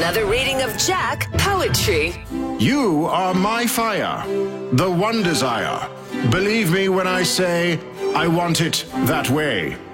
another reading of Jack Poetry. You are my fire, the one desire. Believe me when I say I want it that way.